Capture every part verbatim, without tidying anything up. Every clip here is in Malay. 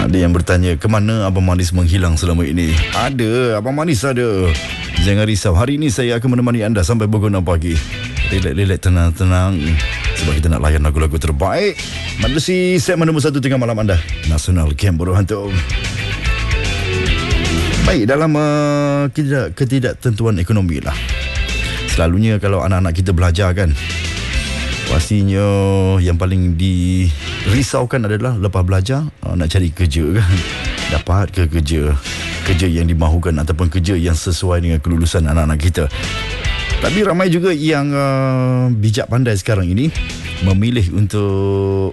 Ada yang bertanya, ke mana Abang Manis menghilang selama ini? Ada, Abang Manis ada. Jangan risau, hari ini saya akan menemani anda sampai pukul enam pagi. Relax-relax, tenang-tenang, sebab kita nak layan lagu-lagu terbaik menerusi segmen nombor satu tengah malam anda, Nasional Camp Buruh Hantu. Baik, dalam uh, ketidak, ketidaktentuan ekonomi lah, selalunya kalau anak-anak kita belajar kan, pastinya yang paling dirisaukan adalah lepas belajar uh, nak cari kerja kan. Dapat ke kerja Kerja yang dimahukan ataupun kerja yang sesuai dengan kelulusan anak-anak kita. Tapi ramai juga yang uh, bijak pandai sekarang ini memilih untuk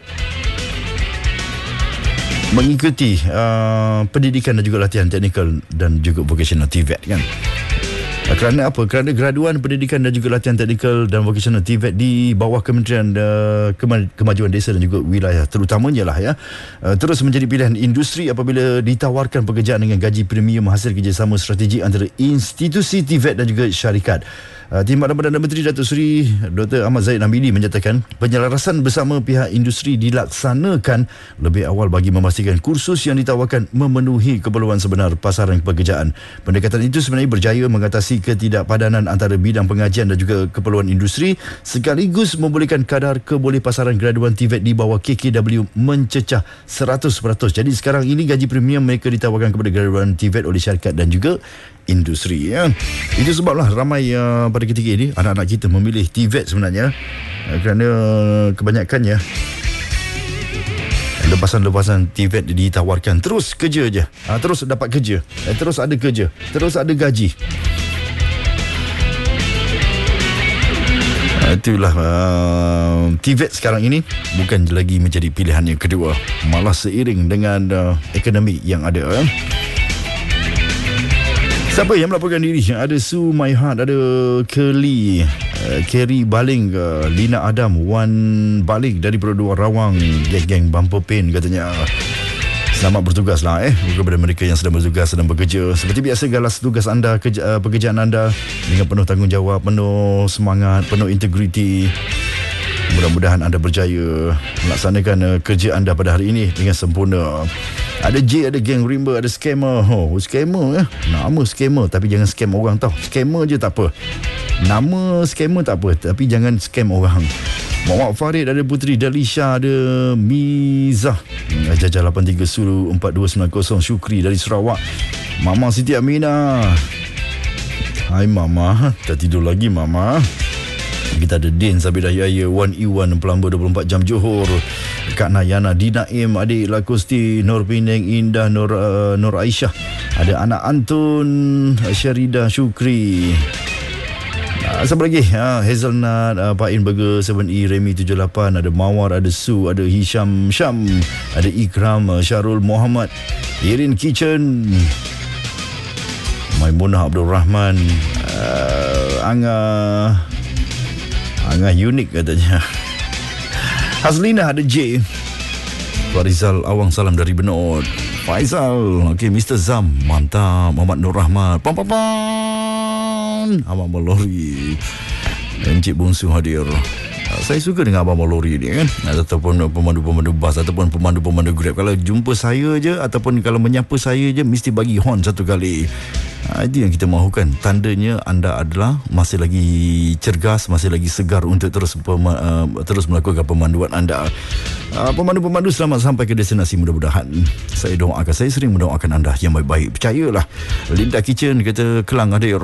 mengikuti uh, pendidikan dan juga latihan teknikal dan juga vocational T V E T kan. Kerana apa? Kerana graduan pendidikan dan juga latihan teknikal dan vocational T V E T di bawah Kementerian uh, Kemajuan Desa dan juga Wilayah terutamanya lah ya, uh, terus menjadi pilihan industri apabila ditawarkan pekerjaan dengan gaji premium hasil kerjasama strategi antara institusi T V E T dan juga syarikat. Uh, Timbalan Perdana Menteri Datuk Seri Doktor Ahmad Zahid Hamidi menyatakan penyelarasan bersama pihak industri dilaksanakan lebih awal bagi memastikan kursus yang ditawarkan memenuhi keperluan sebenar pasaran pekerjaan. Pendekatan itu sebenarnya berjaya mengatasi ketidakpadanan antara bidang pengajian dan juga keperluan industri sekaligus membolehkan kadar kebolehpasaran graduan T V E T di bawah K K W mencecah seratus peratus. Jadi sekarang ini gaji premium mereka ditawarkan kepada graduan T V E T oleh syarikat dan juga industri ya. Itu sebablah ramai uh, pada ketika ini anak-anak kita memilih T V E T sebenarnya, uh, kerana kebanyakannya lepasan-lepasan T V E T ditawarkan terus kerja je, uh, terus dapat kerja, uh, terus ada kerja, terus ada gaji. Uh, itulah uh, T V E T sekarang ini bukan lagi menjadi pilihan yang kedua, malah seiring dengan uh, ekonomi yang ada. Uh. Siapa yang melaporkan diri? Ada Su My Heart, ada Curly, uh, Kerry Baling, uh, Lina Adam, Wan Balik dari Perodua Rawang, geng-geng Bumper Pain katanya. Selamat bertugas lah eh kepada mereka yang sedang bertugas, sedang bekerja. Seperti biasa, galas tugas anda, kerja, uh, pekerjaan anda dengan penuh tanggungjawab, penuh semangat, penuh integriti. Mudah-mudahan anda berjaya melaksanakan uh, kerja anda pada hari ini dengan sempurna. Ada J, ada geng rimba, ada scammer. Oh, scammer eh. Nama scammer tapi jangan scam orang tau. Scammer je tak apa. Nama scammer tak apa, tapi jangan scam orang. Muhammad Farid, ada Putri Dalisha, ada Mizah, Jajah lapan tiga Sulu empat dua sembilan kosong, Syukri dari Sarawak, Mama Siti Aminah. Hai Mama, tak tidur lagi Mama. Kita ada Din Sabidah Yaya, Wan Iwan Pelamba dua puluh empat jam Johor, Kak Nayana, Dinaim, adik Lakosti, Nur Pineng Indah, Nur uh, Nur Aisyah, ada anak Antun, Syarida Syukri. Uh, siapa lagi? Uh, Hazelnut, uh, Pak In Burger, seven E, Remy tujuh lapan, ada Mawar, ada Su, ada Hisham Syam, ada Ikram, uh, Syarul Muhammad, Irin Kitchen, Maimunah Abdul Rahman, uh, Angga Angah unik katanya. Hazlina, ada J, Farizal Awang, salam dari Benot. Faizal, okey, Mister Zam, mantap. Muhammad Nur Rahmat, pam pam pam. Abang Malori, Encik Bungsu hadir. Saya suka dengan Abang Malori ni kan, ataupun pemandu-pemandu bas ataupun pemandu-pemandu Grab. Kalau jumpa saya je ataupun kalau menyapa saya je, mesti bagi horn satu kali. Ha, itu yang kita mahukan. Tandanya anda adalah masih lagi cergas, masih lagi segar untuk terus pema, uh, terus melakukan pemanduan anda. Uh, pemandu-pemandu selamat sampai ke destinasi mudah-mudahan. Saya doakan, saya sering mendoakan anda yang baik-baik. Percayalah. Linda Kitchen kata Kelang Hadir.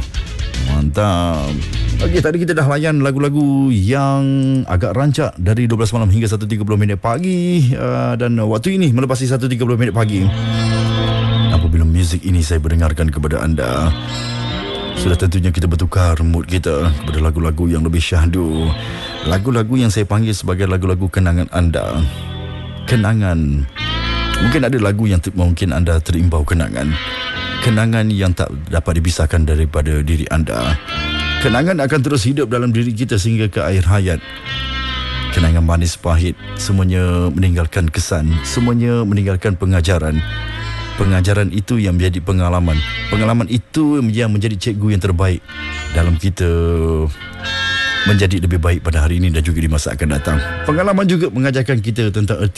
Mantap. Okey, tadi kita dah layan lagu-lagu yang agak rancak dari dua belas malam hingga satu tiga puluh minit pagi, uh, dan waktu ini melepasi satu tiga puluh minit pagi. Apabila muzik ini saya mendengarkan kepada anda, sudah tentunya kita bertukar mood kita kepada lagu-lagu yang lebih syahdu. Lagu-lagu yang saya panggil sebagai lagu-lagu kenangan anda. Kenangan. Mungkin ada lagu yang ter- mungkin anda terimbau kenangan. Kenangan yang tak dapat dipisahkan daripada diri anda. Kenangan akan terus hidup dalam diri kita sehingga ke akhir hayat. Kenangan manis pahit, semuanya meninggalkan kesan, semuanya meninggalkan pengajaran. Pengajaran itu yang menjadi pengalaman. Pengalaman itu yang menjadi cikgu yang terbaik dalam kita menjadi lebih baik pada hari ini dan juga di masa akan datang. Pengalaman juga mengajarkan kita tentang erti